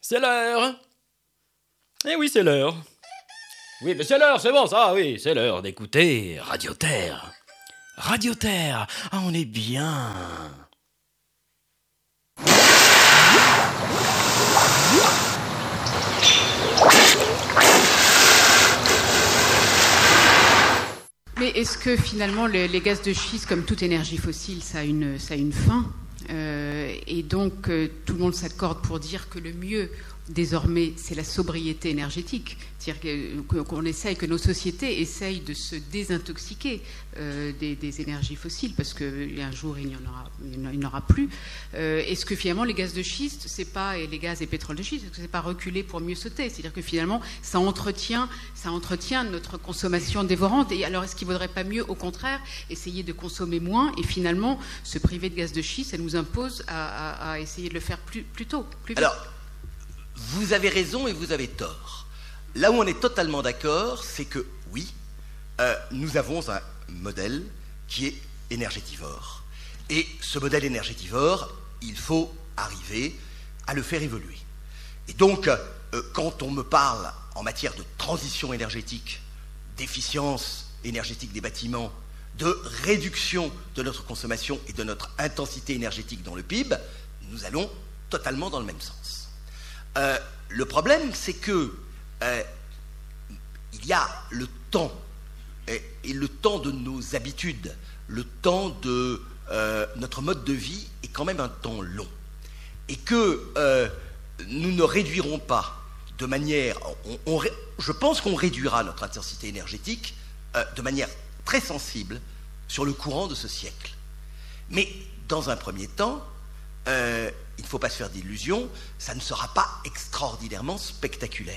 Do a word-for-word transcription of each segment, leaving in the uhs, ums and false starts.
C'est l'heure. Eh oui, c'est l'heure. Oui, mais c'est l'heure, c'est bon, ça, oui, c'est l'heure d'écouter Radio Terre. Radio Terre, ah, on est bien. Mais est-ce que finalement les, les gaz de schiste, comme toute énergie fossile, ça a une, ça a une fin euh, et donc euh, tout le monde s'accorde pour dire que le mieux désormais c'est la sobriété énergétique, c'est-à-dire que, qu'on essaye, que nos sociétés essayent de se désintoxiquer euh, des, des énergies fossiles parce qu'un jour il n'y en aura, il n'y en aura plus. Euh, est-ce que finalement les gaz de schiste, c'est pas, et les gaz et pétrole de schiste, est-ce que c'est pas reculer pour mieux sauter? C'est-à-dire que finalement ça entretient, ça entretient notre consommation dévorante. Et alors est-ce qu'il ne vaudrait pas mieux, au contraire, essayer de consommer moins et finalement se priver de gaz de schiste, ça nous impose à, à, à essayer de le faire plus, plus tôt, plus vite. Alors, vous avez raison et vous avez tort. Là où on est totalement d'accord, c'est que oui, euh, nous avons un modèle qui est énergétivore. Et ce modèle énergétivore, il faut arriver à le faire évoluer. Et donc, euh, quand on me parle en matière de transition énergétique, d'efficience énergétique des bâtiments, de réduction de notre consommation et de notre intensité énergétique dans le P I B, nous allons totalement dans le même sens. Euh, le problème, c'est que euh, il y a le temps, et, et le temps de nos habitudes, le temps de euh, notre mode de vie est quand même un temps long. Et que euh, nous ne réduirons pas de manière... On, on, je pense qu'on réduira notre intensité énergétique euh, de manière très sensible sur le courant de ce siècle. Mais dans un premier temps, euh, il ne faut pas se faire d'illusions, ça ne sera pas extraordinairement spectaculaire.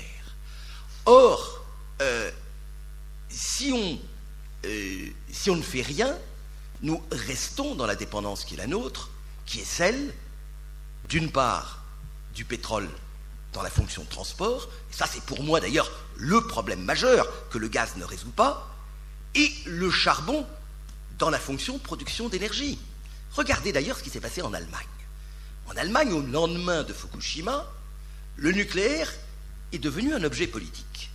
Or, euh, si, on, euh, si on ne fait rien, nous restons dans la dépendance qui est la nôtre, qui est celle, d'une part, du pétrole dans la fonction de transport, et ça c'est pour moi d'ailleurs le problème majeur que le gaz ne résout pas, et le charbon dans la fonction de production d'énergie. Regardez d'ailleurs ce qui s'est passé en Allemagne. En Allemagne, au lendemain de Fukushima, le nucléaire est devenu un objet politique.